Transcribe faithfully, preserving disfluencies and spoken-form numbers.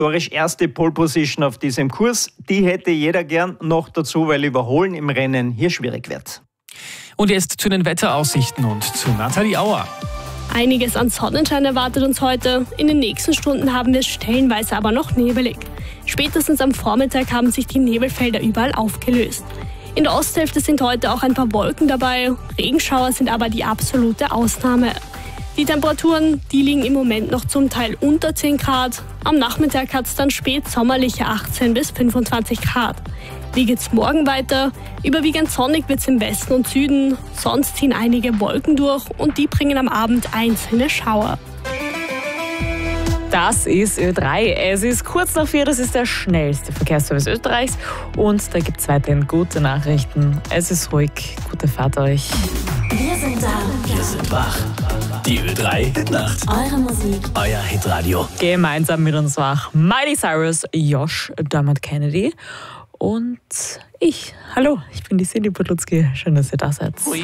historisch erste Pole Position auf diesem Kurs. Die hätte jeder gern noch dazu, weil Überholen im Rennen hier schwierig wird. Und jetzt zu den Wetteraussichten und zu Nathalie Auer. Einiges an Sonnenschein erwartet uns heute. In den nächsten Stunden haben wir es stellenweise aber noch nebelig. Spätestens am Vormittag haben sich die Nebelfelder überall aufgelöst. In der Osthälfte sind heute auch ein paar Wolken dabei. Regenschauer sind aber die absolute Ausnahme. Die Temperaturen, die liegen im Moment noch zum Teil unter zehn Grad. Am Nachmittag hat es dann spätsommerliche achtzehn bis fünfundzwanzig Grad. Wie geht's morgen weiter? Überwiegend sonnig wird's im Westen und Süden. Sonst ziehen einige Wolken durch und die bringen am Abend einzelne Schauer. Das ist Ö drei. Es ist kurz nach vier, das ist der schnellste Verkehrsservice Österreichs. Und da gibt es weiterhin gute Nachrichten. Es ist ruhig. Gute Fahrt euch. Wir sind da. Wir sind wach. Die Ö drei Hitnacht. Eure Musik. Euer Hitradio. Gemeinsam mit uns wach Miley Cyrus, Josh, Dermot Kennedy und ich. Hallo, ich bin die Cindy Podlutzki. Schön, dass ihr da seid.